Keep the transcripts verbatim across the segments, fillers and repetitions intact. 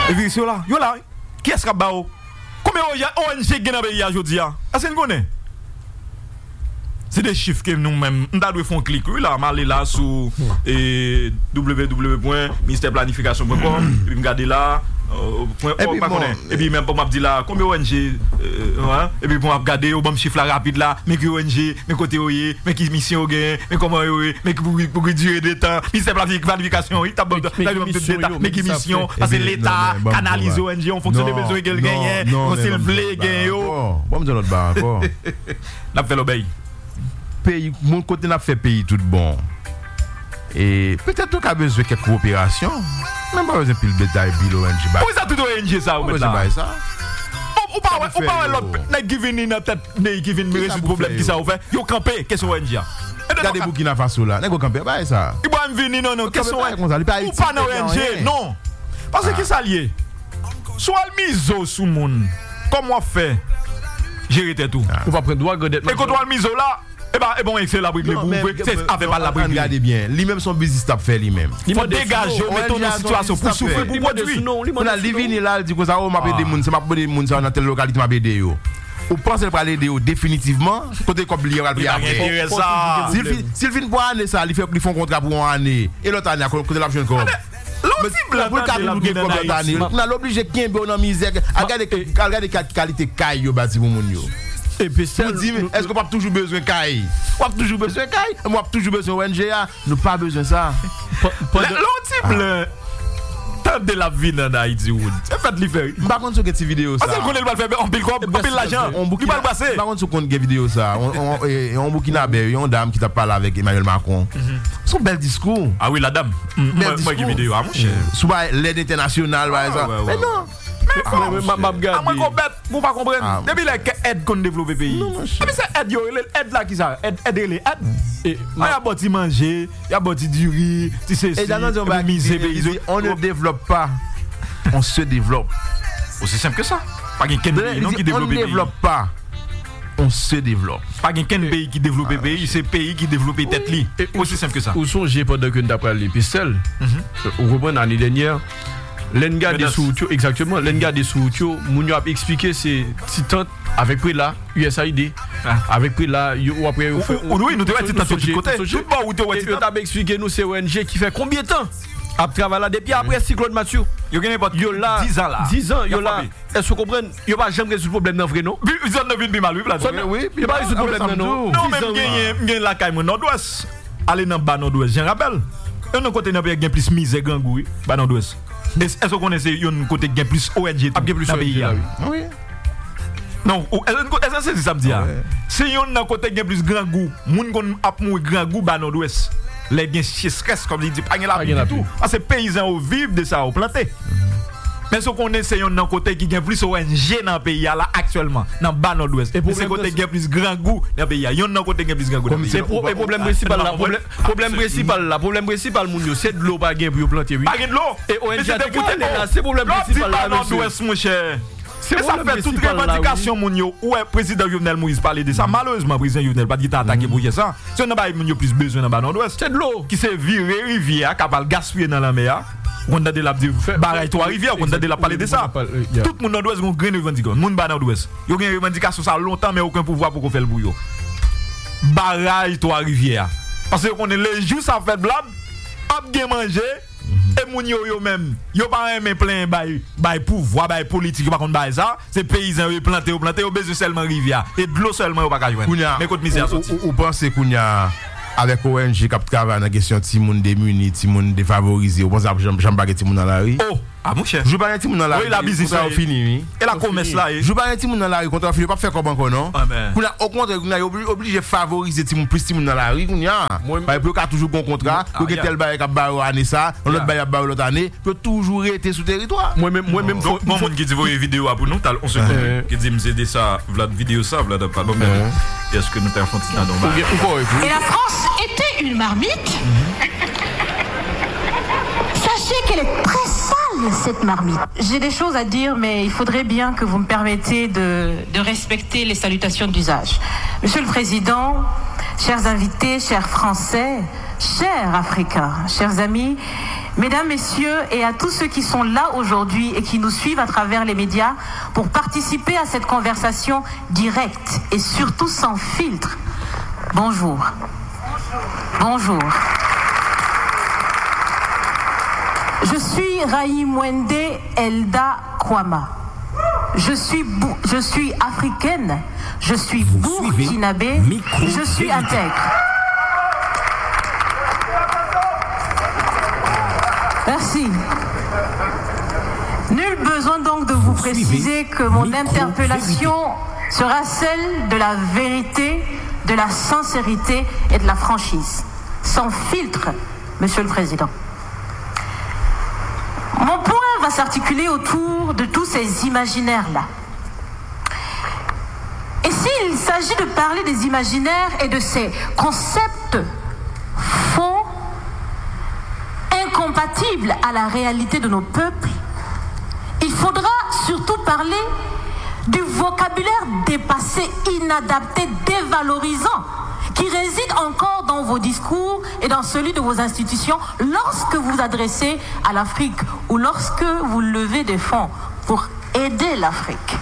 Et puis, c'est là. Yo là. Qui est-ce qui a bao? Combien O N G gagne dans le pays aujourd'hui? Est-ce que vous connaissez? C'est des chiffres que nous-mêmes, nous devons faire un clic. Oui, là, aller là sur w w w point ministère planification point com et puis regarder là. Et puis, bon, et puis même pour m'a dit là combien O N G euh, et puis pour m'a regarder au bon chiffre là rapide là mais que O N G mais côté oye mais qui mission au gain mais comment oye mais pour pour durer de temps ministère planification oui t'as bon mais qui mission parce que l'état canalise O N G en fonction des besoins qu'elle gagne on s'il veut gagne yo bon me dire l'autre bas encore n'a fait l'obéi pays mon côté n'a fait pays tout bon et peut-être qu'on a besoin de quelques coopérations. Même pas besoin de pile bétail, pile O N G. Pourquoi ça tout O N G ça ou maintenant ça? Ou pas ou pas l'autre nèg qui vient dans tête nèg qui vient me résoudre problème qui ça ou fait. Yo campé qu'est-ce O N G? Regardez Burkina Faso là, nèg go campé pas ça. Il va me venir non non qu'est-ce O N G? Ou pas dans O N G non. Parce que ça lié. Soit le miso sous monde. Comme on fait gérer tout. On va prendre droit gredette. Et quand on le miso là eh ben, eh bon, c'est la brique, c'est avec pas la brique. Regardez bien, lui-même son business t'a fait lui-même. Il faut dégager, mettre dans une situation pour souffrir, pour produire. On a livini là, il dit que ça, on m'a aidé des gens, c'est m'a aidé des gens dans telle localité, m'a aidé yo. Ou pensez pas l'aider définitivement, côté comme lié, on va le payer après. S'il vient pour année ça, il fait un contrat pour une année, et l'autre année, côté l'argent encore. L'autre pour le cas de nous on a l'obligé qu'il y ait une misère, regarder qualité caille yo bâti pour moun yo. Et puis ça dit est-ce qu'on a toujours besoin de caille? On a toujours besoin de caille? On a toujours besoin de O N G A? Nous pas besoin de ça. L'autre tant de la vie dans Haïti wood. C'est fait li faire. Par contre sur cette vidéo ça. Parce qu'on va faire on pile on pile l'argent. Il va le passer. Par contre sur cette vidéo ça, on on Burkinabé, une dame qui t'a parlé avec Emmanuel Macron. Son bel discours. Ah oui la dame. Moi qui vidéo ah mon cher. Sous l'aide internationale par exemple. Mais non. Mais m'a regarder. Moi qu'on bête, vous pas comprendre. Depuis la aide qu'on développe le pays. Mais c'est aide yo, aide là qui ça, aide aide les aide. Et il y a bâti manger, il y a bâti du riz, tu sais et dans un misé pays, on ne développe pas. On se développe. Aussi simple que ça. Pas qu'un pays non qui développe pays. On ne développe pas. On se développe. Pas qu'un pays qui développe le pays, c'est pays qui développe tête li. Aussi simple que ça. Où sont j'ai pendant que nous avons parlé puis seul. On reprend l'année dernière. L'enga des sous-outils, exactement, l'enga des sous-outils, Mounio a expliqué c'est titan avec prix là, U S A I D, avec prix là, ou après, oui, nous devons être titan de côté. Tout bas où tu es titan. Tu as expliqué nous c'est O N G qui fait combien de temps à travailler là depuis après cyclone Mathieu. Yo gagné pas yo là dix ans là. dix ans yo là. Est-ce que vous comprenez? Yo pas jamais résoudre problème dans vrai non? Ils ont devenu mal là. Oui, il pas résoudre problème non. Non, même gagné gagné la caille nord-ouest. Aller dans bas nord-ouest, je rappelle. Et non côté dans pays gagne plus misère gangou, bas nord-ouest. Est-ce que vous connaissez un côté qui a plus O N G dans le pays? Oui. Non, est-ce que c'est ça me dit? Si on a un côté qui a plus grand goût, moun kon a moins grand goût dans nord-ouest. Les gens stress comme il dit pas la vie du tout. Parce que les paysans vivent de ça au planté. Mais ce qu'on essaie d'un côté qui a plus O N G dans le pays là actuellement dans le bas nord-ouest. Et pour ce côté qui a plus grand goût dans le pays, il y a un côté qui a plus grand goût dans le pays. C'est le problème principal là. Problème principal là. Problème principal mon c'est de l'eau pas gain pour planter. Pas de l'eau. Et O N G de côté là, c'est problème principal là nord-ouest mon cher. C'est ça fait toute revendication mon yo. Ouais, président Jovenel Moïse parlait de ça. Malheureusement président Jovenel pas dit attaquer pour ça. Si on n'a pas mon yo plus besoin dans le bas nord-ouest, c'est de l'eau qui s'est viré rivière capable gaspiller dans la mer. On a de la dit baraille trois rivières, on a de la parler de ça. Tout le monde nord-ouest ont grande revendication. Moun bas nord-ouest. Yo gen revendication ça longtemps mais aucun pouvoir pour faire pour yo. Baraille trois rivières. Parce qu'on est les jours ça fait blab, ap gen manger et moun yo yo même, yo pas aimer plein bail bail pouvoir bail politique par contre bail ça, c'est paysans yo planter yo planter yo besoin seulement rivière et de l'eau seulement yo pas ka joindre. Mais côté misère sorti. Ou pensez qu'on y a avec O N G qui travaille dans la question de Timoun démunis, Timoun défavorisé, ou pensez que j'aime pas Timoun dans la rue? Oh, ah mon cher. Je pas Timoun dans la rue. Oui, la business ça fini. Et la commerce là. Je pas Timoun dans la rue, quand on fini pas faire comme encore non. On a au contraire, on a obligé favoriser Timoun plus Timoun dans la rue, on y a. Par exemple, a toujours bon contrat, que tel bail cap bail année ça, l'autre bail bail l'autre année, peut toujours être sous territoire. Moi même moi même bon monde qui dit vos vidéos pour nous, on se qui dit me aider ça, Vlad vidéo ça, Vlad pas bon mais est-ce que nous t'avons fait dans normal. Et la France était une marmite. Sachez qu'elle est très sale, cette marmite. J'ai des choses à dire, mais il faudrait bien que vous me permettiez de, de respecter les salutations d'usage. Monsieur le Président, chers invités, chers Français, chers Africains, chers amis, Mesdames, Messieurs, et à tous ceux qui sont là aujourd'hui et qui nous suivent à travers les médias pour participer à cette conversation directe et surtout sans filtre, bonjour. Bonjour. Je suis Raïmwende Elda Kwama. Je suis, bou- je suis africaine, je suis burkinabé, je suis intègre. Merci. Nul besoin donc de vous préciser que mon interpellation sera celle de la vérité, de la sincérité et de la franchise. Sans filtre, Monsieur le Président. Mon point va s'articuler autour de tous ces imaginaires-là. Et s'il s'agit de parler des imaginaires et de ces concepts faux, incompatibles à la réalité de nos peuples, il faudra surtout parler du vocabulaire dépassé, inadapté, dévalorisant, qui réside encore dans vos discours et dans celui de vos institutions lorsque vous vous adressez à l'Afrique ou lorsque vous levez des fonds pour aider l'Afrique.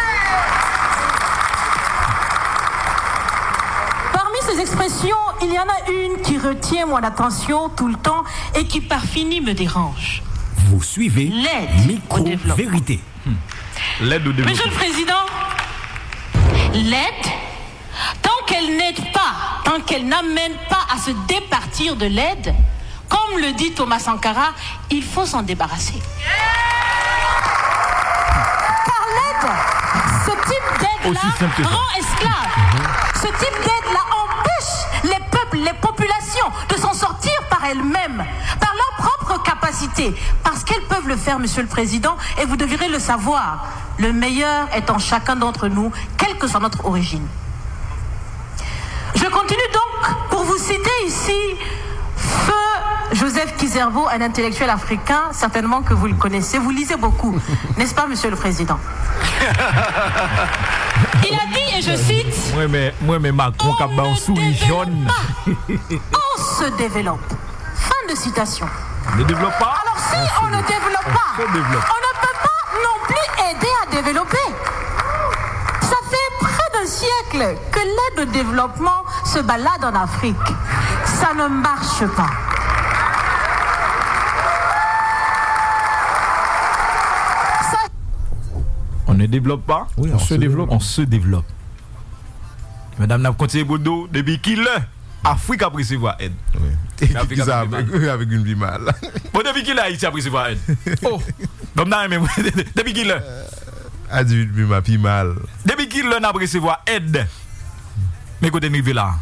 Parmi ces expressions, il y en a une qui retient mon attention tout le temps et qui par fini me dérange. Vous suivez L'aide au développement. Micro-vérité. Hmm. L'aide au développement. Monsieur le Président, l'aide, tant qu'elle n'aide pas, tant qu'elle n'amène pas à se départir de l'aide, comme le dit Thomas Sankara, il faut s'en débarrasser. Car l'aide, ce type d'aide-là rend esclave. Ce type d'aide-là empêche les peuples, les populations de s'en sortir par elles-mêmes, par leur propre capacité, parce qu'elles peuvent le faire, Monsieur le Président, et vous devrez le savoir. Le meilleur est en chacun d'entre nous, quelle que soit notre origine. Je continue donc pour vous citer ici Feu Joseph Kizerbo, un intellectuel africain, certainement que vous le connaissez. Vous lisez beaucoup, n'est-ce pas, Monsieur le Président? Il a dit, et je cite, moi, mais, moi, mais Macron, on ne souris jaune. On se développe. Fin de citation. On ne développe pas. Alors si on, on ne développe pas, on, développe. on ne peut pas non plus aider à développer. Ça fait près d'un siècle que l'aide au développement se balade en Afrique. Ça ne marche pas. Ça... On ne développe pas. Oui, on, on se développe. On se développe. Madame n'a continué Bodo depuis qu'il Afrique a pris recevoir aide. Oui. Et avec, avec une vie mal. Bon, depuis qu'il a Haïti a pris recevoir aide. Oh, donc non, mais depuis qu'il a dit une m'a pi mal. Depuis qu'il n'a pris recevoir aide. Mais côté niveau là.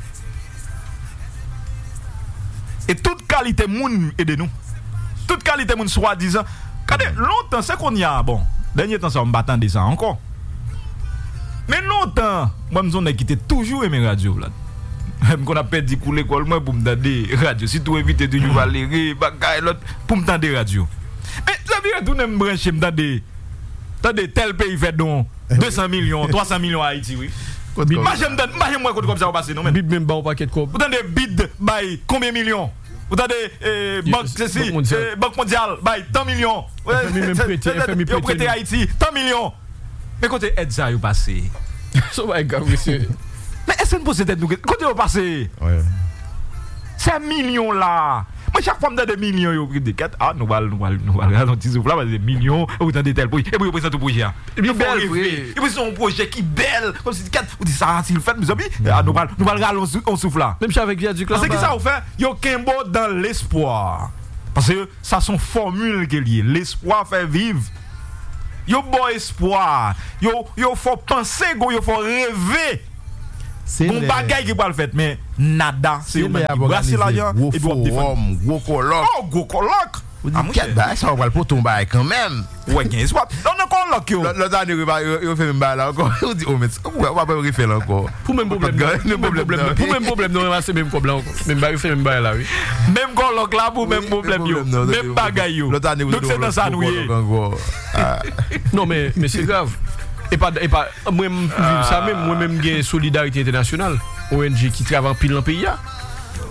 Et toute qualité moun aide nous. Toute qualité moun soi-disant. Regardez, longtemps c'est qu'on y a bon. Dernier temps ça on battant de ça encore. Mais longtemps, moi me suis quitté toujours aimer radio là. Même qu'on a perdu pour l'école moi pour me donner radio. Si tu éviter toujours Valérie, bagaille l'autre pour me donner radio. Mais ça veut dire tout me brancher me donner Tandis tel pays fait donc deux cents millions, trois cents millions à Haïti oui. Moi j'aime moi moi comme ça va passer non mais. Bid même pas au paquet de cop. Vous entendez bid by combien de millions? Vous entendez euh, banque ceci, euh, banque mondiale by tant millions. F M I même prêté, F M I prêté. prêté Haïti tant millions. Mais côté aide ça yo passé. So va grave monsieur. Mais est-ce que nous posons tête nous côté yo passé? Ouais. C'est un million là. Moi chaque fois me donne des millions yo pris des quatre ah nous va nous va nous va ralentir souffle là des millions vous entendez tel projet et puis présente tout projet. Et puis belle et puis c'est un projet qui belle comme si quatre vous dit ça s'il fait mes amis ah nous va nous va ralentir on souffle là. Même avec viaduc là. C'est qui ça vous fait yo Kembo dans l'espoir. Parce que ça son formule qui est lié l'espoir fait vivre. Yo bon espoir. Yo yo faut penser go yo faut rêver. C'est un bagage qui va le faire, mais nada. C'est un bagage qui brasse l'argent et doit défendre. Gros colloque. Oh, gros colloque. Ah, mon ça va pour tomber quand même. Ouais, quinze fois. On a colloque. L'autre année, il fait même balle encore. On dit, oh, mais on va pas refaire encore. Pour même problème. Pour même problème, non, c'est même problème encore. Même balle, fait même balle là, oui. Même colloque là, pour même problème. Même bagage. L'autre année, donc c'est dans ça, nous. Non, mais c'est grave. Et pas, et pas, moi même ça même, moi même gain solidarité internationale, O N G qui travaille pile dans le pays.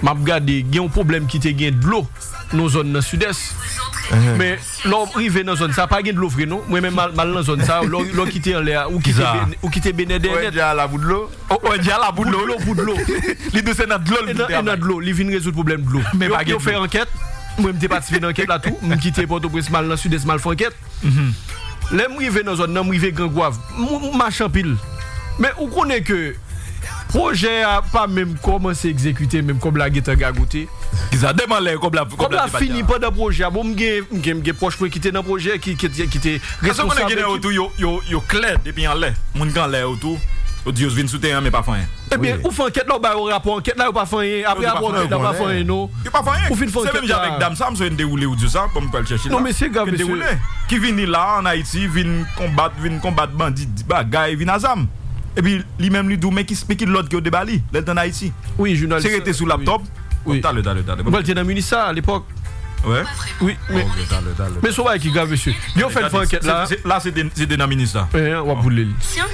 m'a regardé, il y a un problème qui était de l'eau dans la zone sud-est. Uh-huh. Mais l'on arrive dans la zone, ça n'a pas de l'eau vrai, non? Moi, même mal dans la zone, ça, l'on quitte en l'air, ou quitte Bénédé. Ouais, déjà la bout de l'eau. Ouais, déjà la bout de l'eau. Bout de l'eau. Les deux, c'est notre de l'eau. Et dans de l'eau, ils viennent résoudre le problème de l'eau. Mais pas de faire enquête. Moi, je suis participé dans l'enquête là tout. Je quitte Port-au-Prince mal dans le sud-est, mal fait enquête. Là, je suis dans la zone, je suis Grand Gouave. Je marche en pile. Mais on connaît que. Le projet n'a pas même commencé à exécuter, même comme la guette a gagouté. Ils ont demandé comme la Comme la fini pas de projet. Bon, je suis proche qui était dans le projet, qui était responsable. Est-ce qu'on est autour, il est clair depuis en l'air. Mon gars l'air autour. On dit, on vient soutenir, mais pas faire rien. Eh bien, on fait enquête là, on rapport enquête là, on pas faire rien. Après, rapport enquête là, on pas faire rien, non. Il pas faire rien. C'est même avec Dame Sam, c'est déroulé ou du ça, comme on peut le chercher. Non, mais c'est grave, monsieur. Qui vient là en Haïti, vient combattre, vient combattre bandit, bagaille, vient à Zam. Et puis, lui-même, lui dit, mais qui explique l'autre qui est au Débali, l'autre en Haïti. Oui, journaliste. C'est resté sous laptop. Oui. T'as le, t'as le, t'as le. Vous étiez dans Munissa à l'époque. Ouais. Oui, mais. Mais c'est vrai qui grave, monsieur. Ils ont fait une enquête là. Là, c'était dans Munissa. Oui, on va bouler.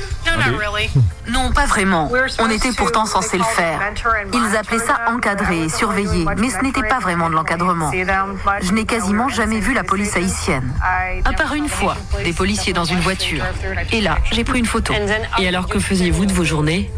Non, pas vraiment. On était pourtant censé le faire. Ils appelaient ça encadrer, surveiller, mais ce n'était pas vraiment de l'encadrement. Je n'ai quasiment jamais vu la police haïtienne. À part une fois, des policiers dans une voiture. Et là, j'ai pris une photo. Et alors, que faisiez-vous de vos journées?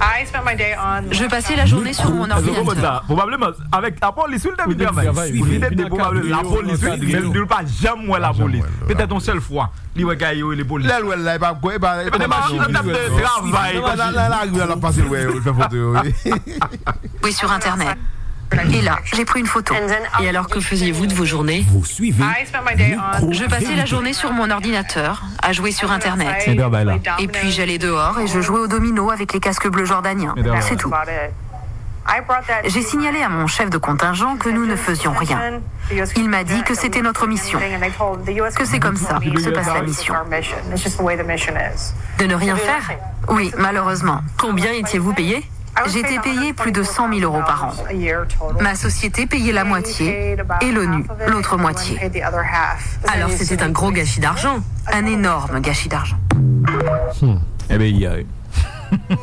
Je passais la journée sur mon ordinateur. Probablement, avec la police, il devait travailler. La police, il ne veut pas jamais la police. Peut-être une seule fois. Il va gagner les polices. Là, il va pas quoi. Il va pas travail. Là, il va passer le photo. Oui, sur Internet. Et là, j'ai pris une photo. Et alors, que faisiez-vous de vos journées? Vous suivez. Je passais la journée sur mon ordinateur, à jouer sur Internet. Et puis j'allais dehors et je jouais au domino avec les casques bleus jordaniens. C'est tout. J'ai signalé à mon chef de contingent que nous ne faisions rien. Il m'a dit que c'était notre mission, que c'est comme ça que se passe la mission. De ne rien faire? Oui, malheureusement. Combien étiez-vous payé? J'étais payé plus de cent mille euros par an. Ma société payait la moitié et l'ONU l'autre moitié. Alors c'était un gros gâchis d'argent. Un énorme gâchis d'argent. Eh bien, il y a...